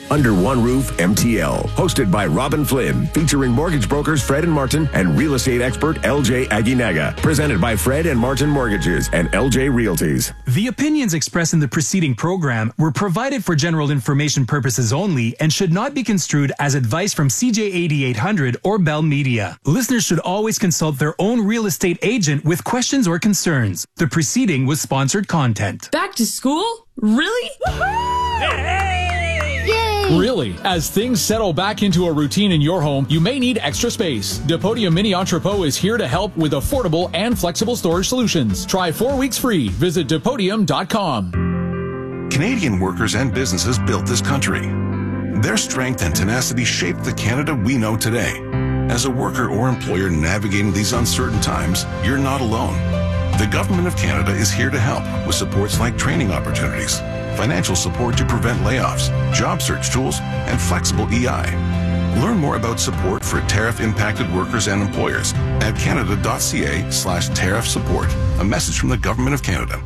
Under One Roof MTL. Hosted by Robin Flynn. Featuring mortgage brokers Fred and Martin and real estate expert LJ Aguinaga. Presented by Fred and Martin Mortgages and LJ Realties. The opinions expressed in the preceding program were provided for general information purposes only and should not be construed as advice from CJ 8800 or Bell Media. Listeners should always consult their own real estate agent with questions or concerns. The preceding was sponsored content. Back to school? Really? Yay! Really, as things settle back into a routine in your home, you may need extra space. Depodium Mini Entrepot is here to help with affordable and flexible storage solutions. Try 4 weeks free. Visit Depodium.com. Canadian workers and businesses built this country. Their strength and tenacity shaped the Canada we know today. As a worker or employer navigating these uncertain times, you're not alone. The Government of Canada is here to help with supports like training opportunities, financial support to prevent layoffs, job search tools, and flexible EI. Learn more about support for tariff-impacted workers and employers at canada.ca/tariff support. A message from the Government of Canada.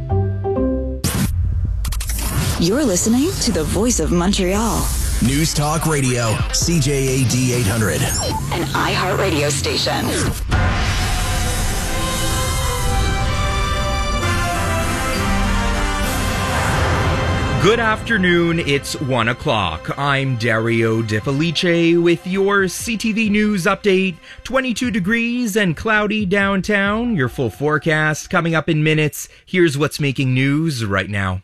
You're listening to the Voice of Montreal. News Talk Radio, CJAD 800. An iHeartRadio station. Good afternoon, it's 1 o'clock. I'm Dario De Felice with your CTV News update. 22 degrees and cloudy downtown. Your full forecast coming up in minutes. Here's what's making news right now.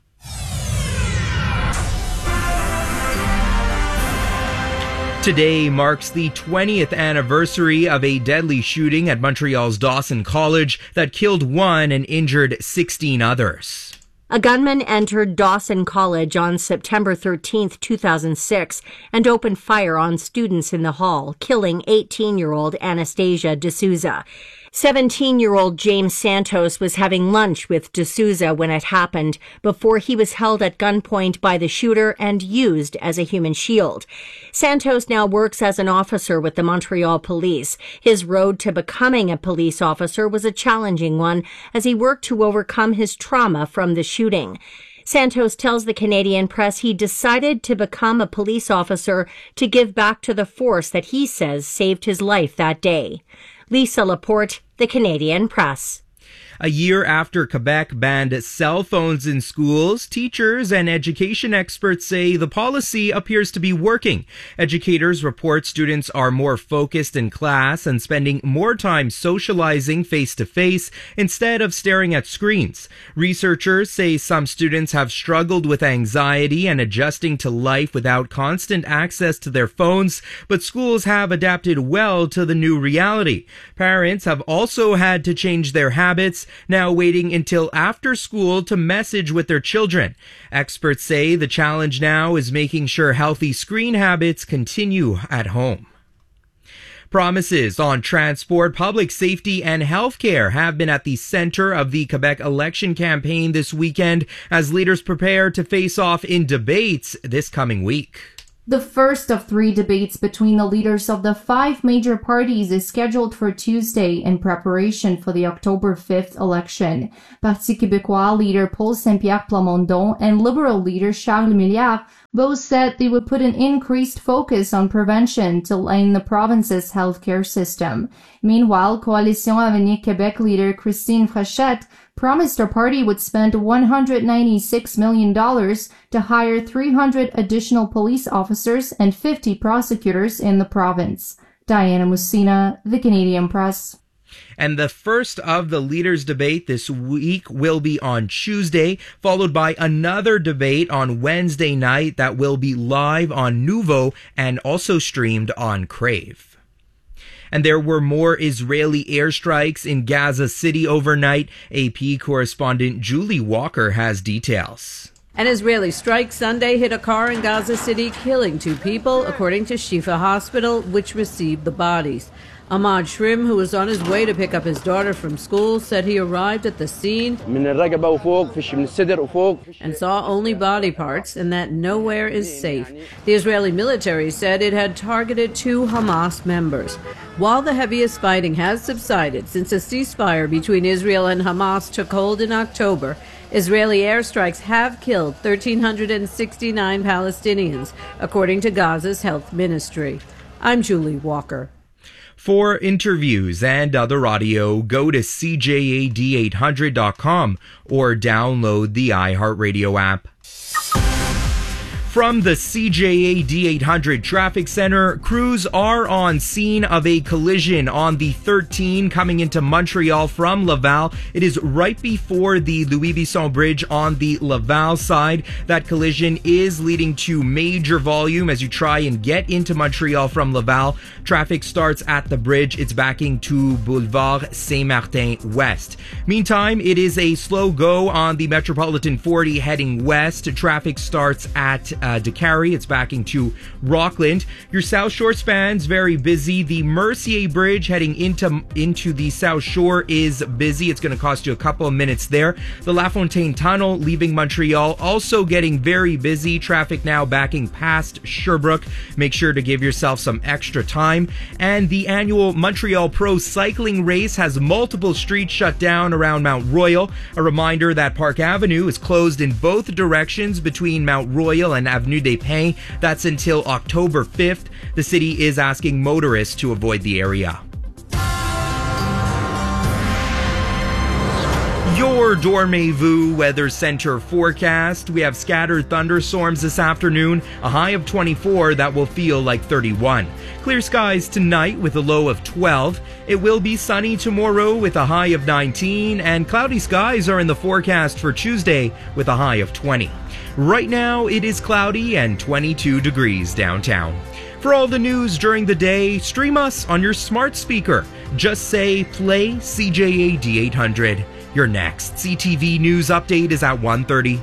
Today marks the 20th anniversary of a deadly shooting at Montreal's Dawson College that killed 1 and injured 16 others. A gunman entered Dawson College on September 13, 2006, and opened fire on students in the hall, killing 18-year-old Anastasia D'Souza. 17-year-old James Santos was having lunch with D'Souza when it happened, before he was held at gunpoint by the shooter and used as a human shield. Santos now works as an officer with the Montreal Police. His road to becoming a police officer was a challenging one, as he worked to overcome his trauma from the shooting. Santos tells the Canadian Press he decided to become a police officer to give back to the force that he says saved his life that day. Lisa Laporte, the Canadian Press. A year after Quebec banned cell phones in schools, teachers and education experts say the policy appears to be working. Educators report students are more focused in class and spending more time socializing face-to-face instead of staring at screens. Researchers say some students have struggled with anxiety and adjusting to life without constant access to their phones, but schools have adapted well to the new reality. Parents have also had to change their habits, now waiting until after school to message with their children. Experts say the challenge now is making sure healthy screen habits continue at home. Promises on transport, public safety, and healthcare have been at the center of the Quebec election campaign this weekend as leaders prepare to face off in debates this coming week. The first of 3 debates between the leaders of the 5 major parties is scheduled for Tuesday in preparation for the October 5th election. Parti Québécois leader Paul Saint-Pierre Plamondon and Liberal leader Charles Milliard both said they would put an increased focus on prevention to line the province's healthcare system. Meanwhile, Coalition Avenir Québec leader Christine Frechette promised her party would spend $196 million to hire 300 additional police officers and 50 prosecutors in the province. Diana Mussina, The Canadian Press. And the first of the leaders' debate this week will be on Tuesday, followed by another debate on Wednesday night that will be live on Nouveau and also streamed on Crave. And there were more Israeli airstrikes in Gaza City overnight. AP correspondent Julie Walker has details. An Israeli strike Sunday hit a car in Gaza City, killing 2 people, according to Shifa Hospital, which received the bodies. Ahmad Shrim, who was on his way to pick up his daughter from school, said he arrived at the scene and saw only body parts and that nowhere is safe. The Israeli military said it had targeted 2 Hamas members. While the heaviest fighting has subsided since a ceasefire between Israel and Hamas took hold in October, Israeli airstrikes have killed 1,369 Palestinians, according to Gaza's health ministry. I'm Julie Walker. For interviews and other audio, go to CJAD800.com or download the iHeartRadio app. From the CJAD 800 Traffic Center, crews are on scene of a collision on the 13 coming into Montreal from Laval. It is right before the Louis Vuitton Bridge on the Laval side. That collision is leading to major volume as you try and get into Montreal from Laval. Traffic starts at the bridge. It's backing to Boulevard Saint-Martin West. Meantime, it is a slow go on the Metropolitan 40 heading west. Traffic starts at DeCarry. It's backing to Rockland. Your South Shore span's very busy. The Mercier Bridge heading into the South Shore is busy. It's going to cost you a couple of minutes there. The La Fontaine Tunnel leaving Montreal also getting very busy. Traffic now backing past Sherbrooke. Make sure to give yourself some extra time. And the annual Montreal Pro Cycling Race has multiple streets shut down around Mount Royal. A reminder that Park Avenue is closed in both directions between Mount Royal and Avenue des Pins. That's until October 5th. The city is asking motorists to avoid the area. Your Dormez-vous Weather Center forecast. We have scattered thunderstorms this afternoon, a high of 24 that will feel like 31. Clear skies tonight with a low of 12. It will be sunny tomorrow with a high of 19, and cloudy skies are in the forecast for Tuesday with a high of 20. Right now, it is cloudy and 22 degrees downtown. For all the news during the day, stream us on your smart speaker. Just say, play CJAD 800. Your next CTV News update is at 1:30.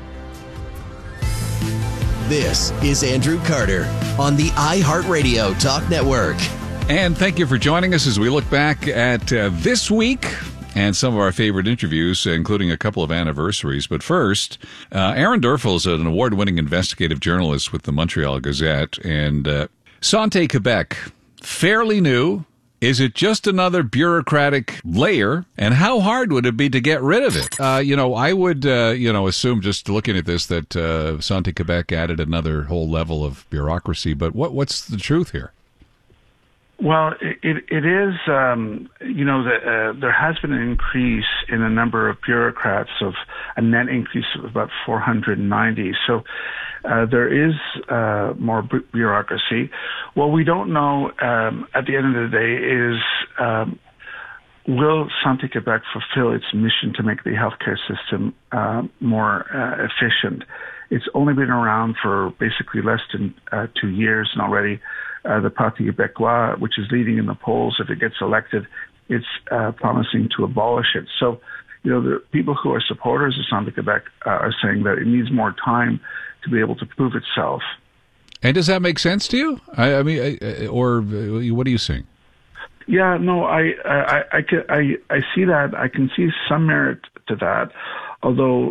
This is Andrew Carter on the iHeartRadio Talk Network. And thank you for joining us as we look back at this week and some of our favorite interviews, including a couple of anniversaries. But first, Aaron Durfel is an award-winning investigative journalist with the Montreal Gazette. And Santé Quebec, fairly new. Is it just another bureaucratic layer? And how hard would it be to get rid of it? I would, assume just looking at this that Santé Quebec added another whole level of bureaucracy. But what's the truth here? Well, it is, there has been an increase in the number of bureaucrats, of a net increase of about 490. So there is more bureaucracy. What we don't know at the end of the day is will Santé Quebec fulfill its mission to make the healthcare system more efficient? It's only been around for basically less than 2 years, and already the Parti Québécois, which is leading in the polls, if it gets elected, it's promising to abolish it. So, the people who are supporters of Santé Quebec are saying that it needs more time to be able to prove itself. And does that make sense to you? I mean, or what are you seeing? Yeah, no, I see that. I can see some merit to that, although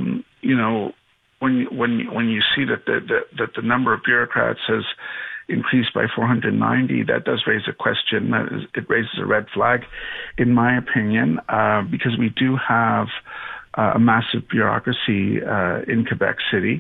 when you see that the number of bureaucrats has increased by 490, that does raise a question. It raises a red flag, in my opinion, because we do have a massive bureaucracy in Quebec City.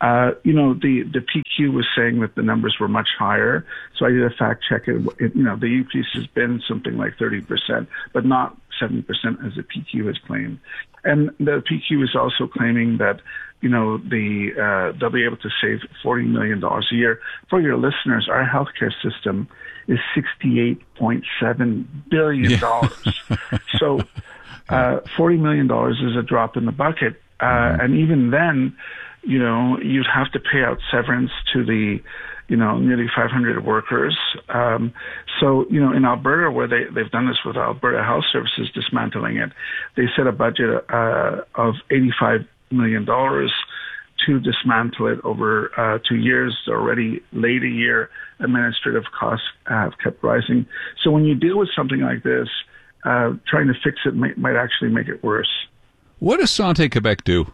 The PQ was saying that the numbers were much higher, so I did a fact check. The increase has been something like 30%, but not 7% as the PQ has claimed. And the PQ is also claiming that they'll be able to save $40 million a year. For your listeners, our healthcare system is $68.7 billion. Yeah. So $40 million is a drop in the bucket. And even then, you'd have to pay out severance to the, nearly 500 workers. So, in Alberta, where they've done this with Alberta Health Services dismantling it, they set a budget of $85 million to dismantle it over 2 years. Already late a year, administrative costs have kept rising. So when you deal with something like this, trying to fix it might actually make it worse. What does Santé Quebec do?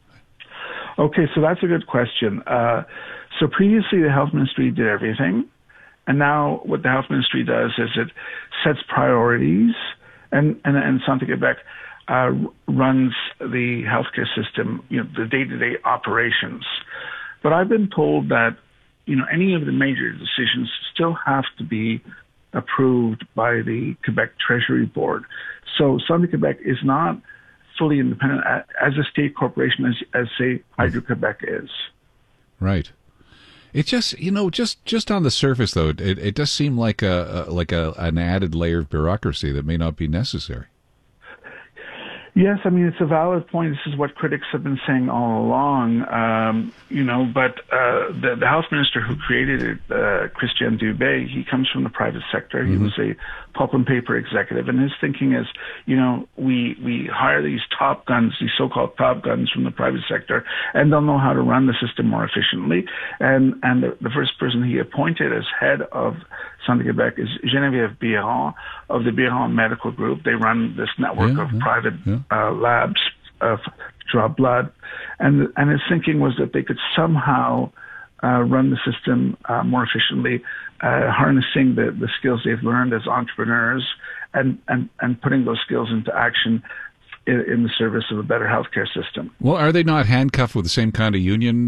Okay, so that's a good question. So previously the health ministry did everything, and now what the health ministry does is it sets priorities, and Santé Quebec runs the healthcare system, the day-to-day operations. But I've been told that, any of the major decisions still have to be approved by the Quebec Treasury Board. So Santé Quebec is not fully independent as a state corporation as say Hydro-Quebec is. Right. It just, just on the surface though, it does seem like an added layer of bureaucracy that may not be necessary. Yes, I mean, it's a valid point. This is what critics have been saying all along, but the health minister who created it, Christian Dubé, he comes from the private sector. He was a pulp and paper executive, and his thinking is, we hire these top guns, these so-called top guns from the private sector, and they'll know how to run the system more efficiently. And the first person he appointed as head of Santé Quebec is Geneviève Biron of the Biron Medical Group. They run this network of private labs draw blood, and his thinking was that they could somehow run the system more efficiently, harnessing the skills they've learned as entrepreneurs and putting those skills into action in the service of a better healthcare system. Well, are they not handcuffed with the same kind of union,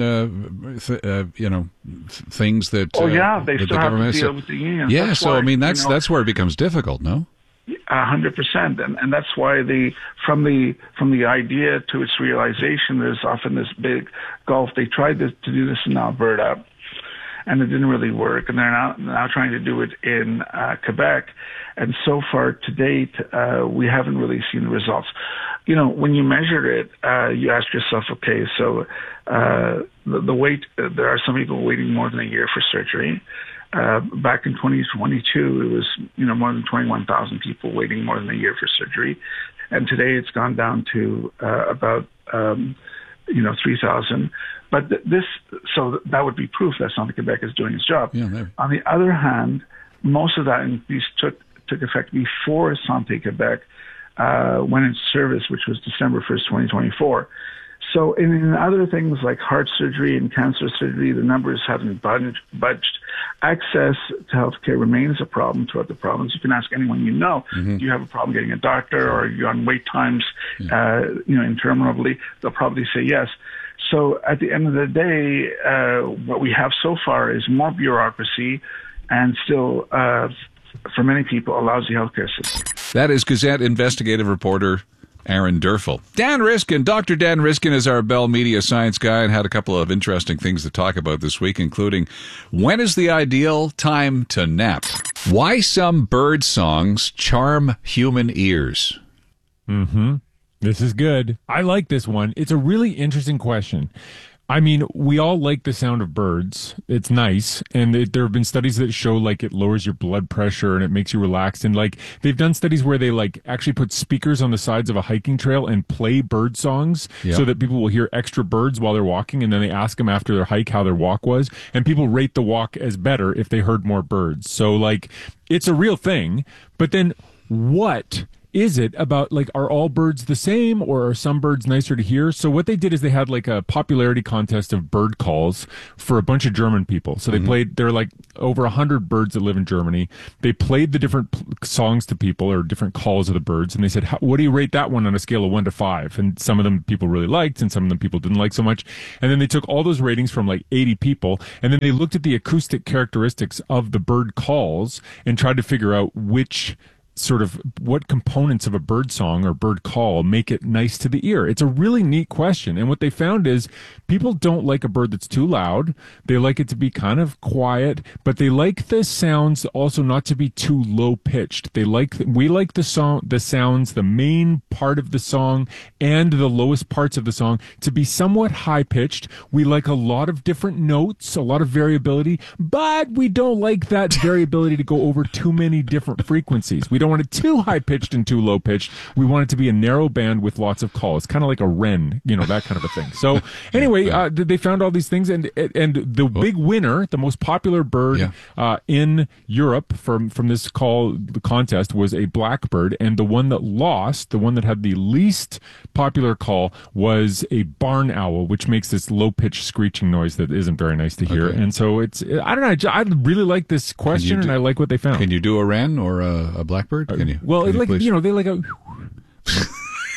things that? Oh yeah, they that still the have to government deal with the unions. Yeah, that's so why, I mean that's where it becomes difficult, no? 100%, and that's why from the idea to its realization, there's often this big gulf. They tried to do this in Alberta, and it didn't really work, and they're now trying to do it in Quebec, and so far to date, we haven't really seen the results. When you measure it, you ask yourself, okay, so the wait. There are some people waiting more than a year for surgery. Back in 2022, it was more than 21,000 people waiting more than a year for surgery, and today it's gone down to about 3,000. But so that would be proof that Santé Quebec is doing its job. Yeah, on the other hand, most of that increase took effect before Santé Quebec went into service, which was December 1st, 2024. So in other things like heart surgery and cancer surgery, the numbers haven't budged. Access to healthcare remains a problem throughout the province. You can ask anyone do you have a problem getting a doctor, or you're on wait times, interminably? They'll probably say yes. So at the end of the day, what we have so far is more bureaucracy and still, for many people, a lousy healthcare system. That is Gazette investigative reporter Aaron Derfel. Dan Riskin, Dr. Dan Riskin is our Bell Media science guy and had a couple of interesting things to talk about this week, including when is the ideal time to nap? Why some bird songs charm human ears? This is good. I like this one. It's a really interesting question. I mean, we all like the sound of birds. It's nice. And there have been studies that show it lowers your blood pressure and it makes you relaxed. And they've done studies where they actually put speakers on the sides of a hiking trail and play bird songs so that people will hear extra birds while they're walking. And then they ask them after their hike how their walk was. And people rate the walk as better if they heard more birds. So it's a real thing. But then what is it about, are all birds the same, or are some birds nicer to hear? So what they did is they had a popularity contest of bird calls for a bunch of German people. So they played, there are over 100 birds that live in Germany. They played the different songs to people, or different calls of the birds, and they said, what do you rate that one on a scale of 1 to 5? And some of them people really liked, and some of them people didn't like so much. And then they took all those ratings from 80 people, and then they looked at the acoustic characteristics of the bird calls and tried to figure out what components of a bird song or bird call make it nice to the ear. It's a really neat question. And what they found is people don't like a bird that's too loud. They like it to be kind of quiet, but they like the sounds also not to be too low pitched. We like the sounds, the main part of the song and the lowest parts of the song to be somewhat high pitched. We like a lot of different notes, a lot of variability, but we don't like that variability to go over too many different frequencies. We don't want it too high-pitched and too low-pitched. We want it to be a narrow band with lots of calls, kind of like a wren, that kind of a thing. So anyway, they found all these things, and the big winner, the most popular bird in Europe from this contest was a blackbird, and the one that lost, the one that had the least popular call, was a barn owl, which makes this low-pitched screeching noise that isn't very nice to hear. And so I don't know, I really like this question, and I like what they found. Can you do a wren or a blackbird? Can you? Well, they like a...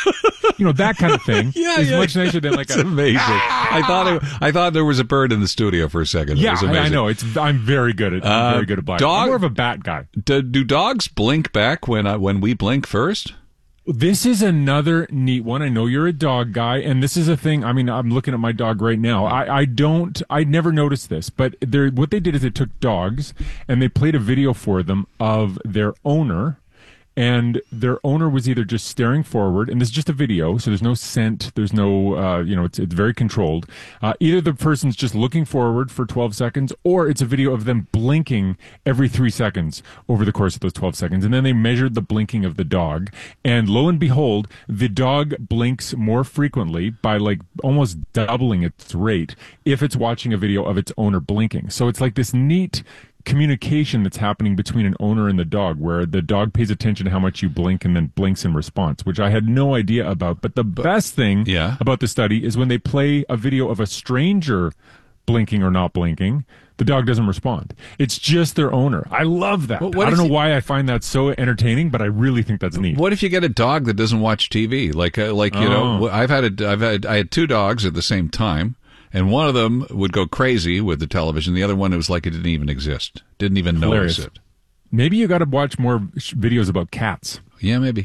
That kind of thing is much nicer than like It's amazing. I thought there was a bird in the studio for a second. Yeah, I know. I'm very good at blinding. I'm more of a bat guy. Do dogs blink back when we blink first? This is another neat one. I know you're a dog guy, and this is a thing. I mean, I'm looking at my dog right now. I never noticed this, but what they did is they took dogs and they played a video for them of their owner. And their owner was either just staring forward, and this is just a video, so there's no scent, there's no, it's very controlled. Either the person's just looking forward for 12 seconds, or it's a video of them blinking every 3 seconds over the course of those 12 seconds. And then they measured the blinking of the dog, and lo and behold, the dog blinks more frequently by like almost doubling its rate if it's watching a video of its owner blinking. So it's like this neat communication that's happening between an owner and the dog, where the dog pays attention to how much you blink and then blinks in response, which I had no idea about. But the best thing about the study is when they play a video of a stranger blinking or not blinking, the dog doesn't respond. It's just their owner. I love that. I don't know why I find that so entertaining, but I really think that's neat. What if you get a dog that doesn't watch TV? I had two dogs at the same time. And one of them would go crazy with the television. The other one, it was like it didn't even exist. Didn't even notice it. Maybe you got to watch more videos about cats. Yeah, maybe.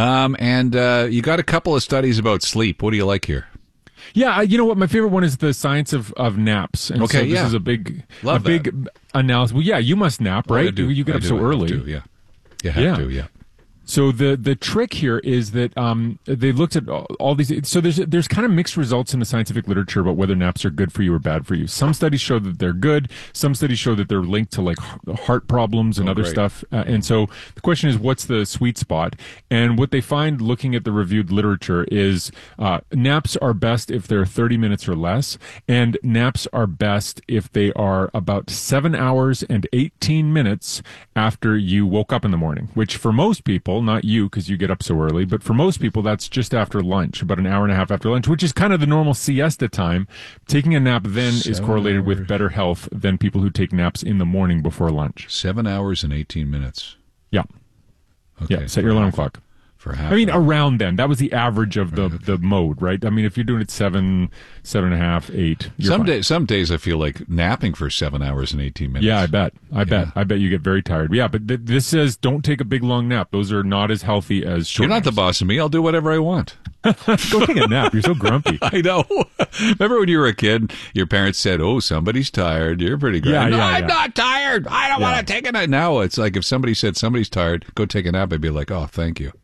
And you got a couple of studies about sleep. What do you like here? Yeah, you know what? My favorite one is the science of naps. And okay, so this is a big analysis. Well, yeah, you must nap, right? You get up so early. You have to, yeah. So the trick here is that they looked at all these. So there's kind of mixed results in the scientific literature about whether naps are good for you or bad for you. Some studies show that they're good. Some studies show that they're linked to like heart problems and other stuff. And so the question is, what's the sweet spot? And what they find looking at the reviewed literature is naps are best if they're 30 minutes or less, and naps are best if they are about 7 hours and 18 minutes after you woke up in the morning, which for most people, not you because you get up so early, but for most people that's just after lunch, about an hour and a half after lunch, which is kind of the normal siesta time. Taking a nap then is correlated with better health than people who take naps in the morning before lunch. 7 hours and 18 minutes. Yeah. Okay. Yeah, set your alarm clock. For half around then. That was the average of the mode, right? I mean, if you're doing it 7, 7.5, 8. Some days I feel like napping for 7 hours and 18 minutes. Yeah, I bet you get very tired. Yeah, but this says don't take a big long nap. Those are not as healthy as short. You're not the boss of me. I'll do whatever I want. Go take a nap. You're so grumpy. I know. Remember when you were a kid, your parents said, "Oh, somebody's tired. You're pretty good." I'm not tired. I don't want to take a nap. Now it's like if somebody said somebody's tired, go take a nap. I'd be like, "Oh, thank you."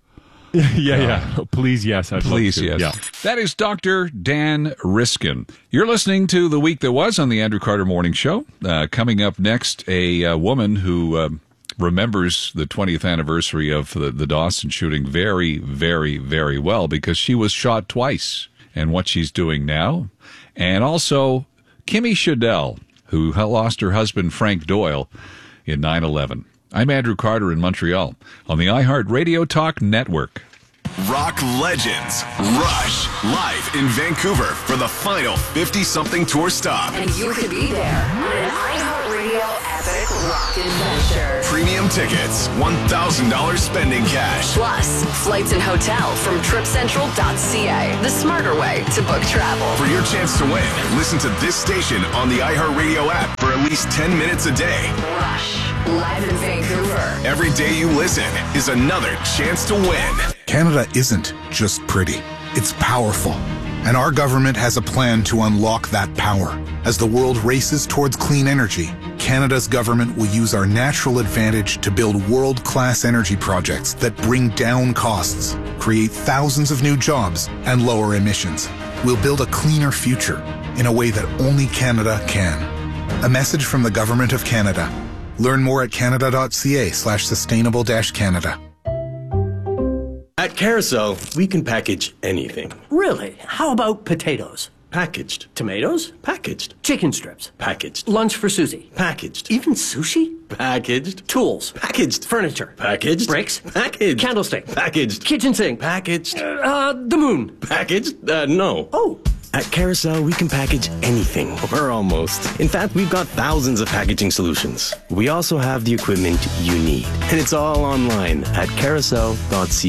Yeah. Please, yes. Please, yes. Yeah. That is Dr. Dan Riskin. You're listening to The Week That Was on the Andrew Carter Morning Show. Coming up next, a woman who remembers the 20th anniversary of the Dawson shooting very, very, very well because she was shot twice, and what she's doing now. And also, Kimmy Shadell, who lost her husband, Frank Doyle, in 9/11. I'm Andrew Carter in Montreal on the iHeart Radio Talk Network. Rock Legends Rush live in Vancouver for the final 50-something tour stop. And you could be there on an iHeartRadio epic rock adventure. Premium tickets, $1,000 spending cash. Plus, flights and hotel from tripcentral.ca, the smarter way to book travel. For your chance to win, listen to this station on the iHeartRadio app for at least 10 minutes a day. Rush, live in Vancouver. Every day you listen is another chance to win. Canada isn't just pretty, it's powerful. And our government has a plan to unlock that power. As the world races towards clean energy, Canada's government will use our natural advantage to build world-class energy projects that bring down costs, create thousands of new jobs, and lower emissions. We'll build a cleaner future in a way that only Canada can. A message from the Government of Canada. Learn more at canada.ca/sustainable-Canada. At Carousel, we can package anything. Really? How about potatoes? Packaged. Tomatoes? Packaged. Chicken strips? Packaged. Lunch for Susie? Packaged. Even sushi? Packaged. Tools? Packaged. Furniture? Packaged. Bricks? Packaged. Candlestick? Packaged. Kitchen sink? Packaged. The moon? Packaged? No. Oh. At Carousel, we can package anything, or almost. In fact, we've got thousands of packaging solutions. We also have the equipment you need. And it's all online at carousel.ca.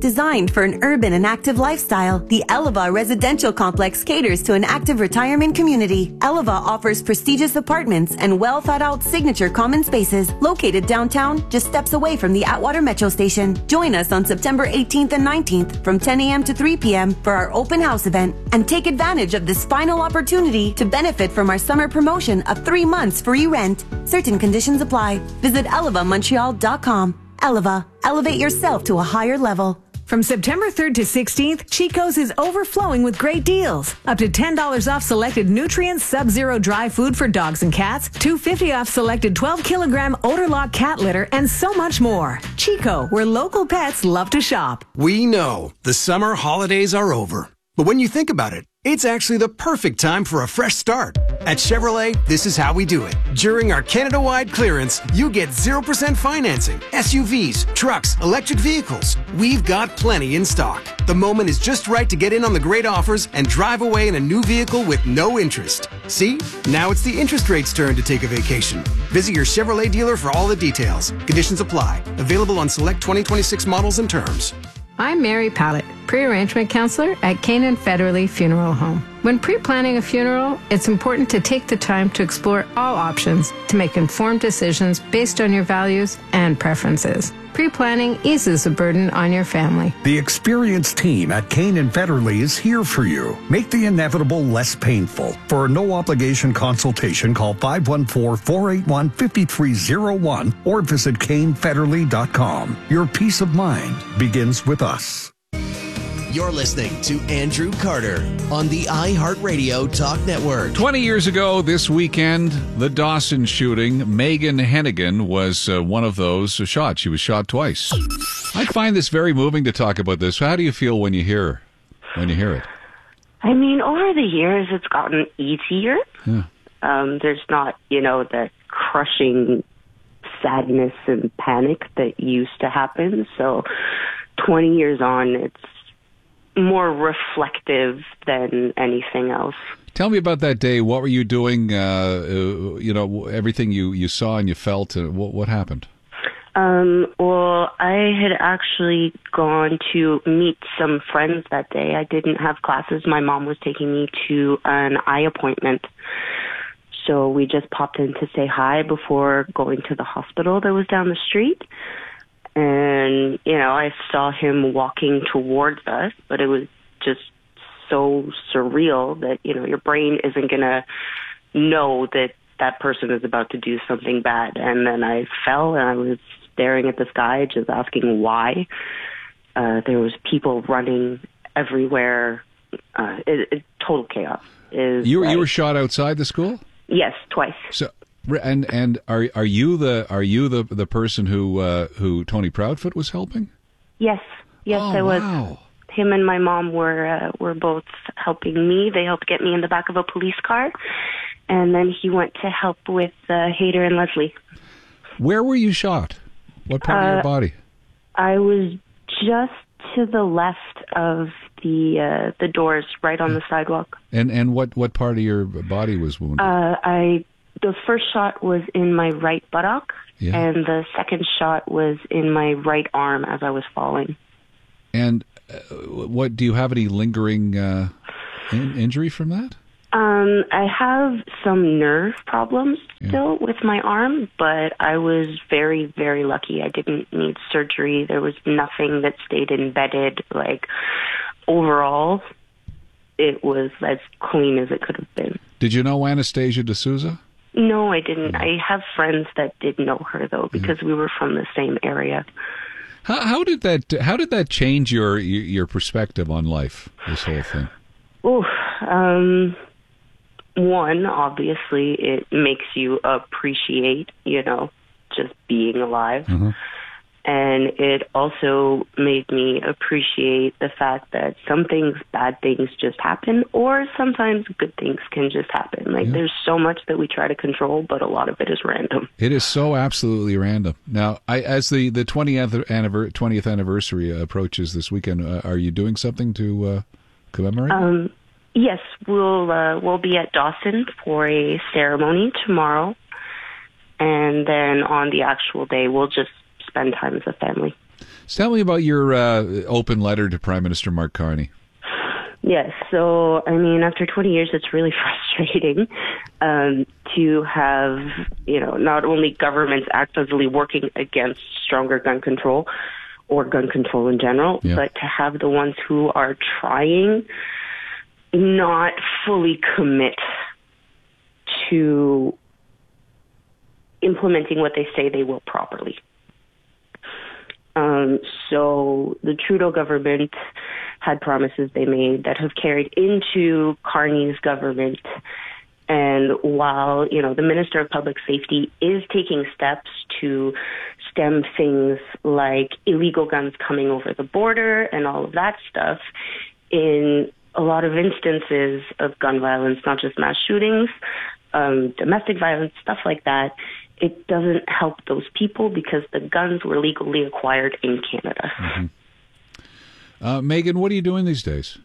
Designed for an urban and active lifestyle, the Eleva Residential Complex caters to an active retirement community. Eleva offers prestigious apartments and well-thought-out signature common spaces located downtown, just steps away from the Atwater Metro Station. Join us on September 18th and 19th from 10 a.m. to 3 p.m. for our open house event, and take advantage of this final opportunity to benefit from our summer promotion of 3 months free rent. Certain conditions apply. Visit elevamontreal.com. Eleva, elevate yourself to a higher level. From September 3rd to 16th, Chico's is overflowing with great deals. Up to $10 off selected Nutrients Sub-Zero dry food for dogs and cats, $2.50 off selected 12-kilogram Odor Lock cat litter, and so much more. Chico, where local pets love to shop. We know the summer holidays are over. But when you think about it, it's actually the perfect time for a fresh start. At Chevrolet, this is how we do it. During our Canada-wide clearance, you get 0% financing, SUVs, trucks, electric vehicles. We've got plenty in stock. The moment is just right to get in on the great offers and drive away in a new vehicle with no interest. See? Now it's the interest rate's turn to take a vacation. Visit your Chevrolet dealer for all the details. Conditions apply. Available on select 2026 models and terms. I'm Mary Pallett, pre-arrangement counselor at Canaan Federally Funeral Home. When pre-planning a funeral, it's important to take the time to explore all options to make informed decisions based on your values and preferences. Pre-planning eases the burden on your family. The experienced team at Canaan Federally is here for you. Make the inevitable less painful. For a no-obligation consultation, call 514-481-5301 or visit canefederally.com. Your peace of mind begins with us. You're listening to Andrew Carter on the iHeartRadio Talk Network. 20 years ago this weekend, the Dawson shooting, Megan Hennigan was one of those shot. She was shot twice. I find this very moving to talk about this. How do you feel when you hear it? I mean, over the years, it's gotten easier. Yeah. There's not, the crushing sadness and panic that used to happen. So 20 years on, it's more reflective than anything else. Tell me about that day. What were you doing? Everything you saw and you felt. What happened? Well, I had actually gone to meet some friends that day. I didn't have classes. My mom was taking me to an eye appointment. So we just popped in to say hi before going to the hospital that was down the street. And, I saw him walking towards us, but it was just so surreal that, your brain isn't going to know that that person is about to do something bad. And then I fell and I was staring at the sky, just asking why. There was people running everywhere. Total chaos. You were shot outside the school? Yes, twice. So, and are you the person who Tony Proudfoot was helping? Yes, I was. Wow. Him and my mom were both helping me. They helped get me in the back of a police car, and then he went to help with Hayder and Leslie. Where were you shot? What part of your body? I was just to the left of the doors, right on the sidewalk. And what part of your body was wounded? The first shot was in my right buttock, Yeah. and the second shot was in my right arm as I was falling. And what do you have any lingering injury from that? I have some nerve problems still with my arm, but I was very, very lucky. I didn't need surgery. There was nothing that stayed embedded. Overall, it was as clean as it could have been. Did you know Anastasia D'Souza? No, I didn't. I have friends that did know her, though, because we were from the same area. How did that change your perspective on life, this whole thing? One, obviously, it makes you appreciate, just being alive. Mm-hmm. And it also made me appreciate the fact that some things, bad things just happen, or sometimes good things can just happen. There's so much that we try to control, but a lot of it is random. It is so absolutely random. Now, as the 20th anniversary approaches this weekend, are you doing something to commemorate? Yes, we'll be at Dawson for a ceremony tomorrow, and then on the actual day, we'll just spend time as a family. Tell me about your open letter to Prime Minister Mark Carney. Yes. So, I mean, after 20 years, it's really frustrating to have, not only governments actively working against stronger gun control or gun control in general, but to have the ones who are trying not fully commit to implementing what they say they will properly. So the Trudeau government had promises they made that have carried into Carney's government. And while, the Minister of Public Safety is taking steps to stem things like illegal guns coming over the border and all of that stuff, in a lot of instances of gun violence, not just mass shootings, domestic violence, stuff like that, it doesn't help those people because the guns were legally acquired in Canada. Mm-hmm. Megan, what are you doing these days?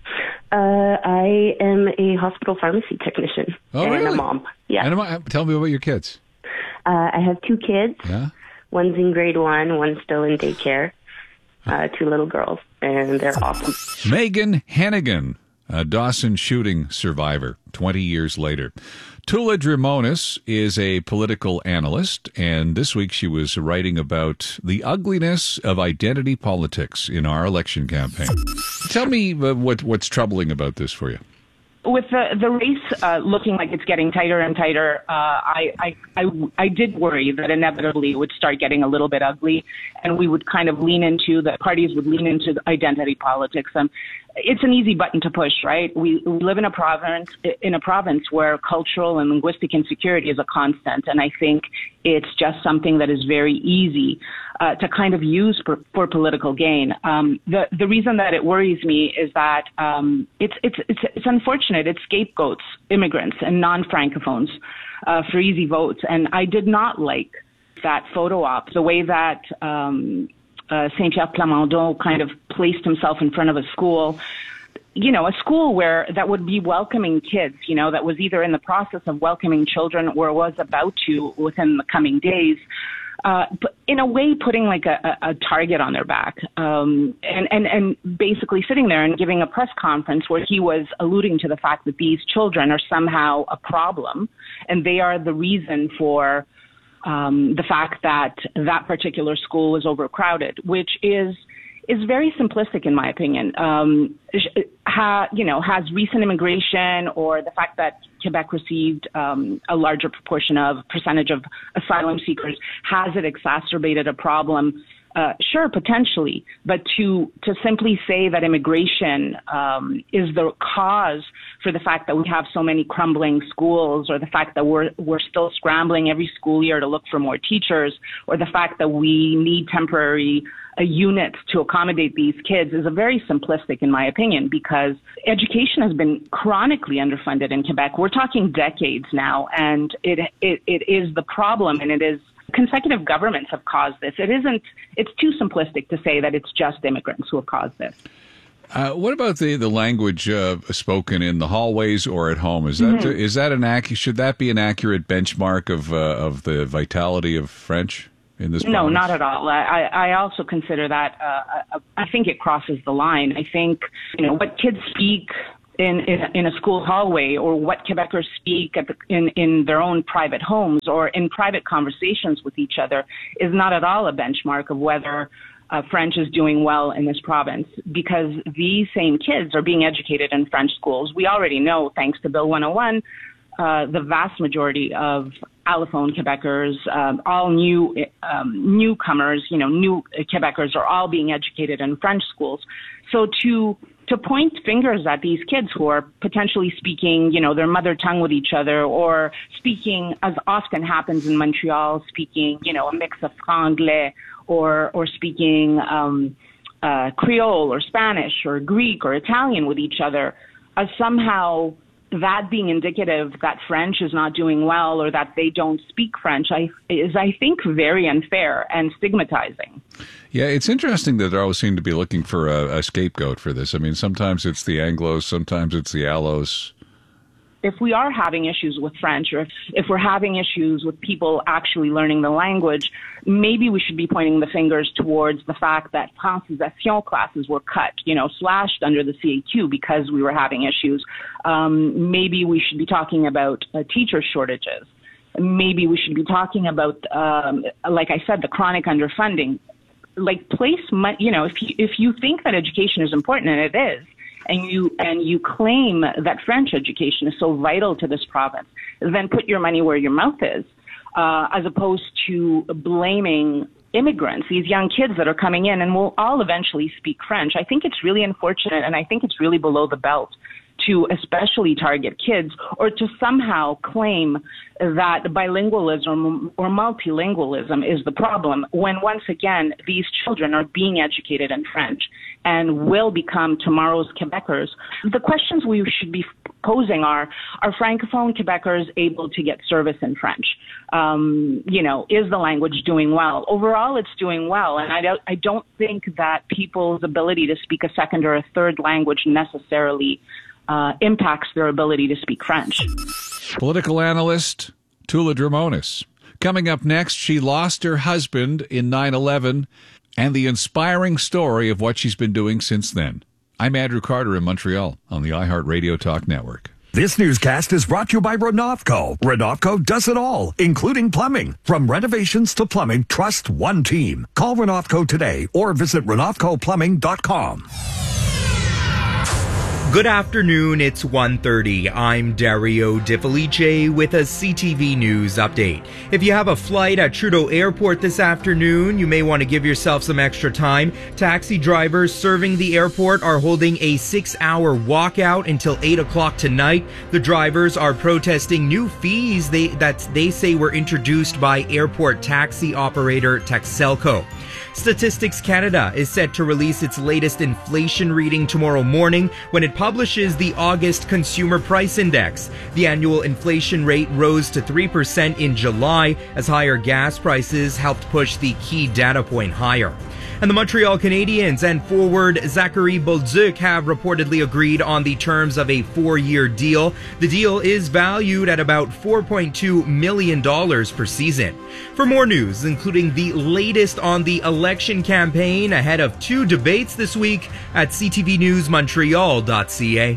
I am a hospital pharmacy technician and a mom. Yeah. And tell me about your kids. I have 2 kids. Yeah. One's in grade 1, one's still in daycare. 2 little girls, and they're awesome. Megan Hennigan, a Dawson shooting survivor, 20 years later. Tula Drimonis is a political analyst, and this week she was writing about the ugliness of identity politics in our election campaign. Tell me what's troubling about this for you. With the race looking like it's getting tighter and tighter, I did worry that inevitably it would start getting a little bit ugly, and we would kind of the parties would lean into identity politics. It's an easy button to push, right? We live in a province where cultural and linguistic insecurity is a constant, and I think it's just something that is very easy to kind of use for political gain. The reason that it worries me is that it's unfortunate. It scapegoats immigrants and non-francophones for easy votes, and I did not like that photo op, the way that Saint-Pierre Plamondon kind of placed himself in front of a school, a school that would be welcoming kids, that was either in the process of welcoming children or was about to within the coming days, but in a way putting like a target on their back, and basically sitting there and giving a press conference where he was alluding to the fact that these children are somehow a problem and they are the reason for the fact that that particular school was overcrowded, which is very simplistic in my opinion. Has recent immigration or the fact that Quebec received a larger percentage of asylum seekers, has it exacerbated a problem? Sure, potentially, but to simply say that immigration is the cause for the fact that we have so many crumbling schools, or the fact that we're still scrambling every school year to look for more teachers, or the fact that we need temporary units to accommodate these kids is a very simplistic, in my opinion, because education has been chronically underfunded in Quebec. We're talking decades now, and it is the problem, and it is consecutive governments have caused this. It's too simplistic to say that it's just immigrants who have caused this. What about the language spoken in the hallways or at home? Is that should that be an accurate benchmark of the vitality of French in this province? No, not at all. I also consider that I think it crosses the line. I think what kids speak in a school hallway, or what Quebecers speak in their own private homes or in private conversations with each other, is not at all a benchmark of whether French is doing well in this province, because these same kids are being educated in French schools. We already know, thanks to Bill 101, the vast majority of allophone Quebecers, all newcomers, new Quebecers are all being educated in French schools. So to point fingers at these kids who are potentially speaking, their mother tongue with each other, or speaking, as often happens in Montreal, speaking, a mix of franglais, or speaking Creole or Spanish or Greek or Italian with each other, as somehow that being indicative that French is not doing well or that they don't speak French, is I think very unfair and stigmatizing. Yeah, it's interesting that they always seem to be looking for a scapegoat for this. I mean, sometimes it's the Anglos, sometimes it's the Allos. if we are having issues with French, or if we're having issues with people actually learning the language, maybe we should be pointing the fingers towards the fact that francisation classes were cut, slashed under the CAQ because we were having issues. Maybe we should be talking about teacher shortages. Maybe we should be talking about, like I said, the chronic underfunding. Like if you think that education is important, and it is, and you claim that French education is so vital to this province, then put your money where your mouth is, as opposed to blaming immigrants, these young kids that are coming in and will all eventually speak French. I think it's really unfortunate, and I think it's really below the belt to especially target kids, or to somehow claim that bilingualism or multilingualism is the problem, when once again, these children are being educated in French and will become tomorrow's Quebecers. The questions we should be posing are Francophone Quebecers able to get service in French? Is the language doing well? Overall, it's doing well, and I don't think that people's ability to speak a second or a third language necessarily impacts their ability to speak French. Political analyst Tula Dramonis. Coming up next, she lost her husband in 9/11 and the inspiring story of what she's been doing since then. I'm Andrew Carter in Montreal on the iHeartRadio Talk Network. This newscast is brought to you by Renovco. Renovco does it all, including plumbing. From renovations to plumbing, trust one team. Call Renovco today or visit RenovcoPlumbing.com. Good afternoon, it's 1:30. I'm Dario Di Felice with a CTV News update. If you have a flight at Trudeau Airport this afternoon, you may want to give yourself some extra time. Taxi drivers serving the airport are holding a 6-hour walkout until 8 o'clock tonight. The drivers are protesting new fees that they say were introduced by airport taxi operator Taxelco. Statistics Canada is set to release its latest inflation reading tomorrow morning when it publishes the August Consumer Price Index. The annual inflation rate rose to 3% in July as higher gas prices helped push the key data point higher. And the Montreal Canadiens and forward Zachary Bolduc have reportedly agreed on the terms of a 4-year deal. The deal is valued at about $4.2 million per season. For more news, including the latest on the election campaign ahead of 2 debates this week at ctvnewsmontreal.ca.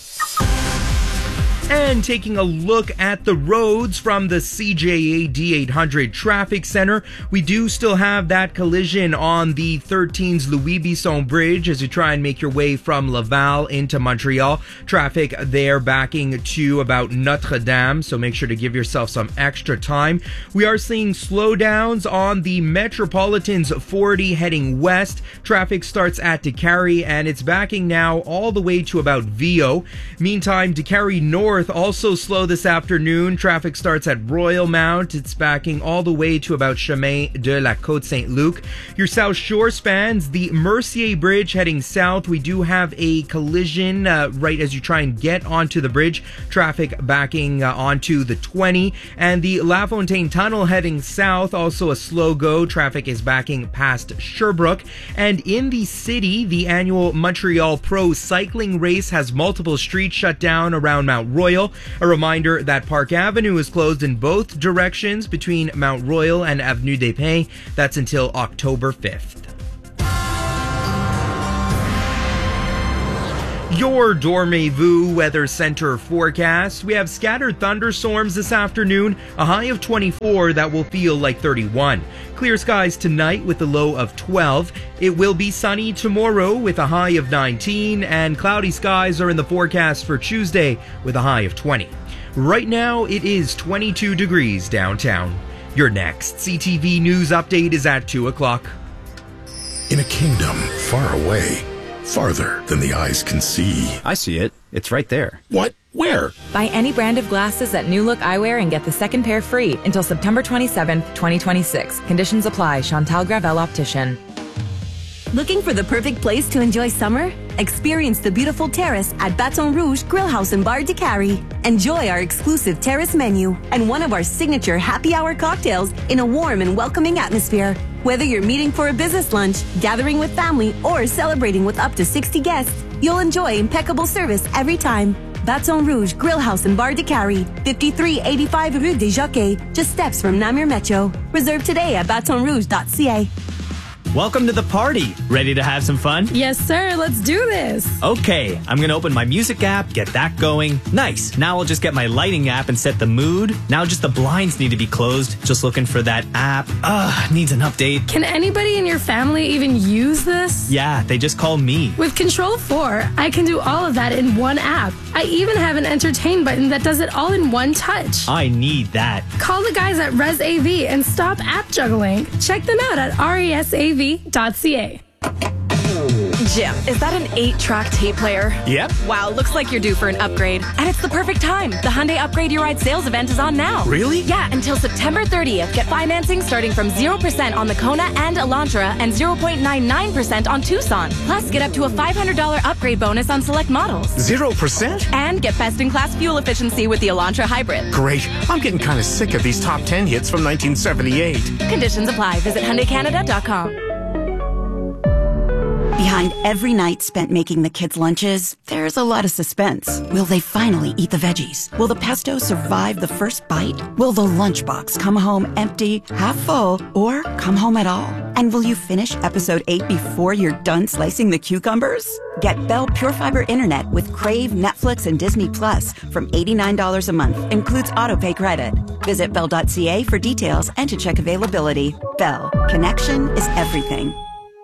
And taking a look at the roads from the CJA D800 Traffic Center, we do still have that collision on the 13's Louis Bisson Bridge as you try and make your way from Laval into Montreal. Traffic there backing to about Notre Dame, so make sure to give yourself some extra time. We are seeing slowdowns on the Metropolitan's 40 heading west. Traffic starts at DeCarry and it's backing now all the way to about Viau. Meantime, DeCarry North also slow this afternoon. Traffic starts at Royal Mount. It's backing all the way to about Chemin de la Côte Saint-Luc. Your South Shore spans the Mercier Bridge heading south. We do have a collision right as you try and get onto the bridge. Traffic backing onto the 20. And the La Fontaine Tunnel heading south, also a slow go. Traffic is backing past Sherbrooke. And in the city, the annual Montreal Pro Cycling Race has multiple streets shut down around Mount Royal. A reminder that Park Avenue is closed in both directions between Mount Royal and Avenue des Pins. That's until October 5th. Your Dormez-vous Weather Center forecast. We have scattered thunderstorms this afternoon, a high of 24 that will feel like 31. Clear skies tonight with a low of 12. It will be sunny tomorrow with a high of 19, and cloudy skies are in the forecast for Tuesday with a high of 20. Right now, it is 22 degrees downtown. Your next CTV News update is at 2 o'clock. In a kingdom far away, farther than the eyes can see. I see it. It's right there. What? Where? Buy any brand of glasses at New Look Eyewear and get the second pair free until September 27th, 2026. Conditions apply. Chantal Gravel Optician. Looking for the perfect place to enjoy summer? Experience the beautiful terrace at Baton Rouge Grillhouse and Bar DeCarry. Enjoy our exclusive terrace menu and one of our signature happy hour cocktails in a warm and welcoming atmosphere. Whether you're meeting for a business lunch, gathering with family, or celebrating with up to 60 guests, you'll enjoy impeccable service every time. Baton Rouge Grill House and Bar de Cary, 5385 Rue des Jockeys, just steps from Namur Metro. Reserve today at batonrouge.ca. Welcome to the party. Ready to have some fun? Yes, sir. Let's do this. Okay, I'm going to open my music app, get that going. Nice. Now I'll just get my lighting app and set the mood. Now just the blinds need to be closed. Just looking for that app. Needs an update. Can anybody in your family even use this? Yeah, they just call me. With Control 4, I can do all of that in one app. I even have an entertain button that does it all in one touch. I need that. Call the guys at ResAV and stop app juggling. Check them out at resav.ca. Jim, is that an 8-track tape player? Yep. Wow, looks like you're due for an upgrade. And it's the perfect time. The Hyundai Upgrade Your Ride sales event is on now. Really? Yeah, until September 30th. Get financing starting from 0% on the Kona and Elantra and 0.99% on Tucson. Plus, get up to a $500 upgrade bonus on select models. 0%? And get best-in-class fuel efficiency with the Elantra Hybrid. Great. I'm getting kind of sick of these top 10 hits from 1978. Conditions apply. Visit HyundaiCanada.com. Behind every night spent making the kids' lunches, there's a lot of suspense. Will they finally eat the veggies? Will the pesto survive the first bite? Will the lunchbox come home empty, half full, or come home at all? And will you finish episode 8 before you're done slicing the cucumbers? Get Bell Pure Fiber Internet with Crave, Netflix, and Disney Plus from $89 a month. Includes autopay credit. Visit Bell.ca for details and to check availability. Bell. Connection is everything.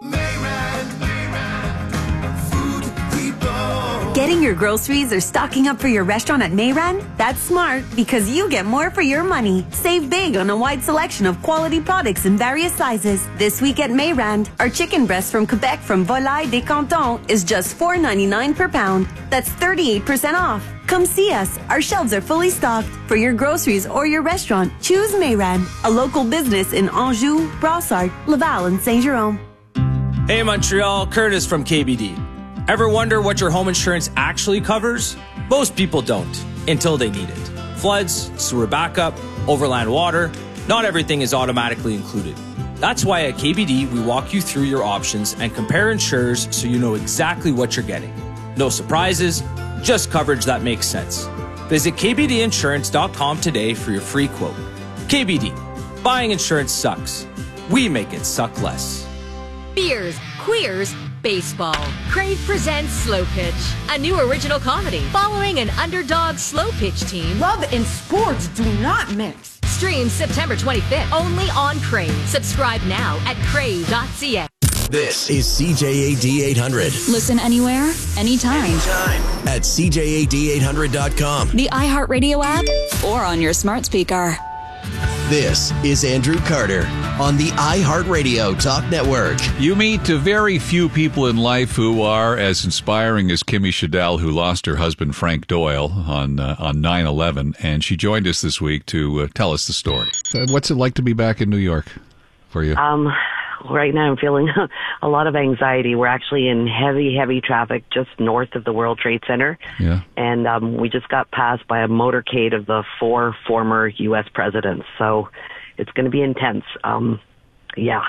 Getting your groceries or stocking up for your restaurant at Mayran? That's smart because you get more for your money. Save big on a wide selection of quality products in various sizes. This week at Mayran, our chicken breast from Quebec from Volaille des Cantons is just $4.99 per pound. That's 38% off. Come see us. Our shelves are fully stocked. For your groceries or your restaurant, choose Mayran, a local business in Anjou, Brossard, Laval, and Saint-Jérôme. Hey Montreal, Curtis from KBD. Ever wonder what your home insurance actually covers? Most people don't, until they need it. Floods, sewer backup, overland water, not everything is automatically included. That's why at KBD, we walk you through your options and compare insurers so you know exactly what you're getting. No surprises, just coverage that makes sense. Visit kbdinsurance.com today for your free quote. KBD, buying insurance sucks. We make it suck less. Beers, queers, baseball. Crave presents Slow Pitch, a new original comedy following an underdog slow pitch team. Love and sports do not mix. Streams September 25th only on Crave. Subscribe now at crave.ca. This is CJAD 800. Listen anywhere, anytime. At CJAD800.com. The iHeartRadio app or on your smart speaker. This is Andrew Carter on the iHeartRadio Talk Network. You meet very few people in life who are as inspiring as Kimmy Shadell, who lost her husband Frank Doyle on 9/11, and she joined us this week to tell us the story. What's it like to be back in New York for you? Right now I'm feeling a lot of anxiety. We're actually in heavy traffic just north of the World Trade Center. Yeah. And we just got passed by a motorcade of the 4 former U.S. presidents. So it's going to be intense. Yeah.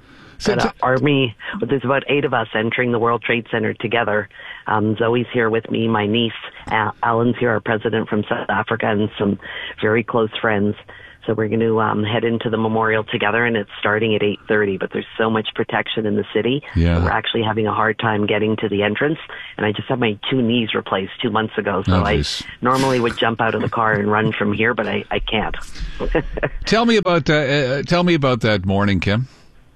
Army, there's about 8 of us entering the World Trade Center together. Zoe's here with me, my niece. Alan's here, our president from South Africa, and some very close friends. So we're going to head into the memorial together, and it's starting at 8:30. But there's so much protection in the city. Yeah. We're actually having a hard time getting to the entrance. And I just had my 2 knees replaced 2 months ago. So I normally would jump out of the car and run from here, but I can't. Tell me about that morning, Kim.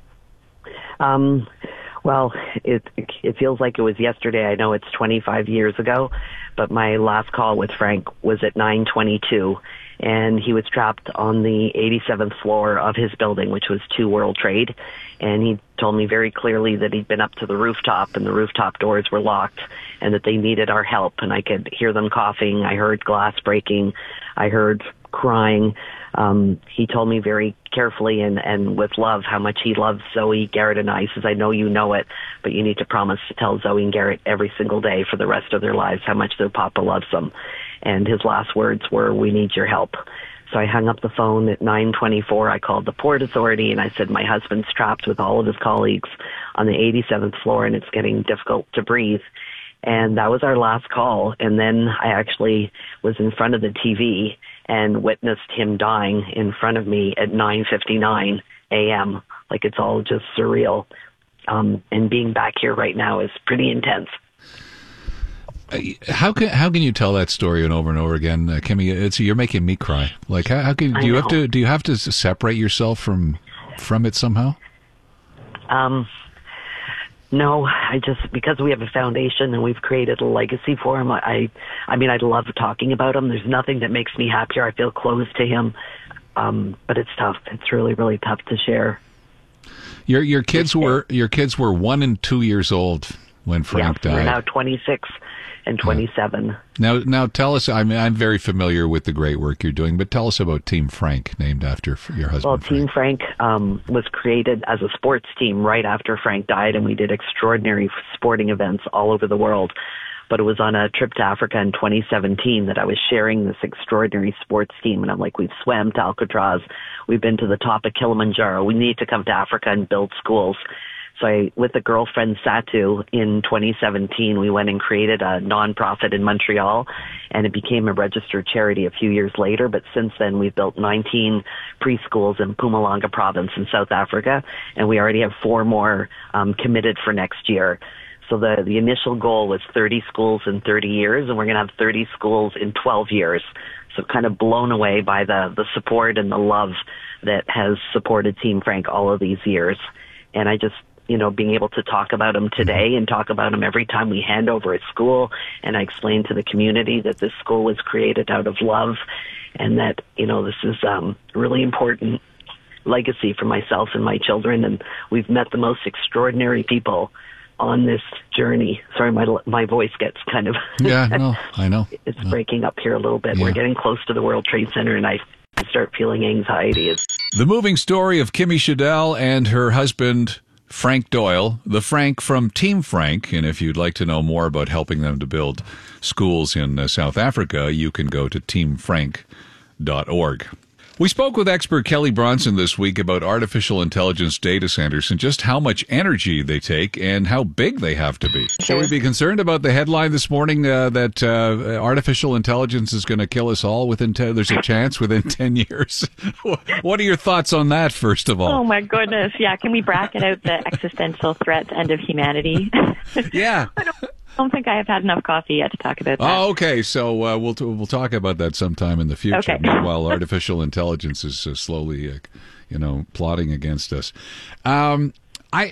Well, it feels like it was yesterday. I know it's 25 years ago, but my last call with Frank was at 9:22. And he was trapped on the 87th floor of his building, which was 2 World Trade. And he told me very clearly that he'd been up to the rooftop and the rooftop doors were locked and that they needed our help. And I could hear them coughing. I heard glass breaking. I heard crying. He told me very carefully and with love how much he loves Zoe, Garrett, and I. He says, I know you know it, but you need to promise to tell Zoe and Garrett every single day for the rest of their lives how much their papa loves them. And his last words were, we need your help. So I hung up the phone at 9:24. I called the Port Authority and I said, my husband's trapped with all of his colleagues on the 87th floor and it's getting difficult to breathe. And that was our last call. And then I actually was in front of the TV and witnessed him dying in front of me at 9:59 a.m. Like, it's all just surreal. And being back here right now is pretty intense. How can you tell that story over and over again, Kimmy? You're making me cry. Like, how can do you have to separate yourself from it somehow? No, because we have a foundation and we've created a legacy for him. I mean, I love talking about him. There's nothing that makes me happier. I feel close to him. But it's tough. It's really, really tough to share. Your kids were 1 and 2 years old when Frank died. We're now 26 and 27. Now tell us. I'm very familiar with the great work you're doing, but tell us about Team Frank, named after your husband. Well, Team Frank was created as a sports team right after Frank died, and we did extraordinary sporting events all over the world. But it was on a trip to Africa in 2017 that I was sharing this extraordinary sports team. And I'm like, we've swam to Alcatraz. We've been to the top of Kilimanjaro. We need to come to Africa and build schools. So with a girlfriend, Satu, in 2017, we went and created a nonprofit in Montreal, and it became a registered charity a few years later. But since then, we've built 19 preschools in Mpumalanga province in South Africa, and we already have 4 more committed for next year. So the initial goal was 30 schools in 30 years, and we're going to have 30 schools in 12 years. So kind of blown away by the support and the love that has supported Team Frank all of these years. And I just, being able to talk about him today and talk about him every time we hand over a school, and I explain to the community that this school was created out of love, and that, this is really important legacy for myself and my children, and we've met the most extraordinary people on this journey. Sorry, my voice gets kind of... Yeah, no, I know. It's breaking up here a little bit. Yeah. We're getting close to the World Trade Center, and I start feeling anxiety. The moving story of Kimmy Shadell and her husband, Frank Doyle, the Frank from Team Frank. And if you'd like to know more about helping them to build schools in South Africa, you can go to teamfrank.org. We spoke with expert Kelly Bronson this week about artificial intelligence data centers and just how much energy they take and how big they have to be. Should we be concerned about the headline this morning that artificial intelligence is going to kill us all there's a chance within 10 years? What are your thoughts on that, first of all? Oh, my goodness. Yeah, can we bracket out the existential threat to end of humanity? Yeah. I don't think I have had enough coffee yet to talk about that. Oh, okay. So we'll talk about that sometime in the future. Okay. While artificial intelligence is slowly, plotting against us. I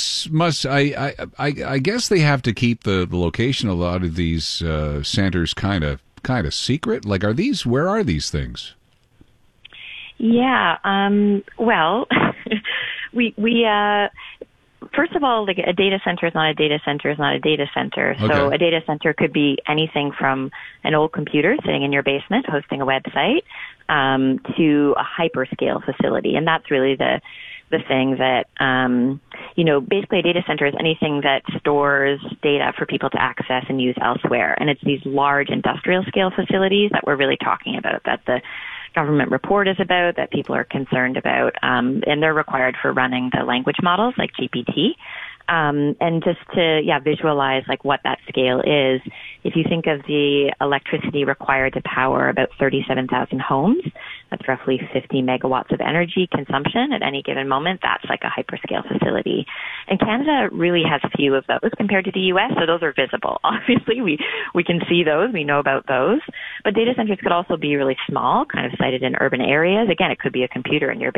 guess they have to keep the location of a lot of these centers kind of secret. Like, where are these things? Yeah. Well, we first of all, like, a data center is not a data center is not a data center. So Okay. A data center could be anything from an old computer sitting in your basement hosting a website to a hyperscale facility. And that's really the thing that, basically a data center is anything that stores data for people to access and use elsewhere. And it's these large industrial scale facilities that we're really talking about, that the government report is about, that people are concerned about, and they're required for running the language models like GPT. And just to, visualize like what that scale is, if you think of the electricity required to power about 37,000 homes, that's roughly 50 megawatts of energy consumption at any given moment. That's like a hyperscale facility. And Canada really has few of those compared to the U.S., so those are visible. Obviously, we can see those. We know about those. But data centers could also be really small, kind of sited in urban areas. Again, it could be a computer in your